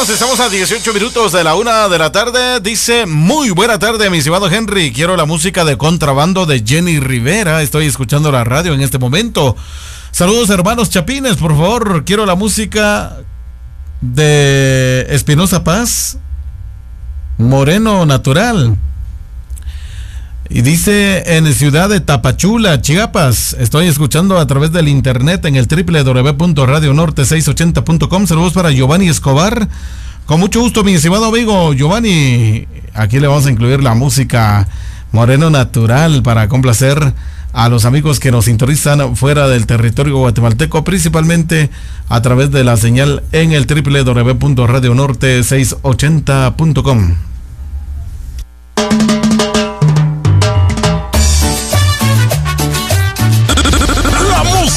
Estamos a 18 minutos de la 1 de la tarde. Dice, muy buena tarde, mi estimado Henry. Quiero la música de Contrabando de Jenny Rivera. Estoy escuchando la radio en este momento. Saludos, hermanos chapines, por favor. Quiero la música de Espinosa Paz, Moreno Natural. Y dice, en ciudad de Tapachula, Chiapas. Estoy escuchando a través del internet en el www.radionorte680.com. Saludos para Giovanni Escobar. Con mucho gusto, mi estimado amigo Giovanni. Aquí le vamos a incluir la música Moreno Natural para complacer a los amigos que nos sintonizan fuera del territorio guatemalteco, principalmente a través de la señal en el www.radionorte680.com.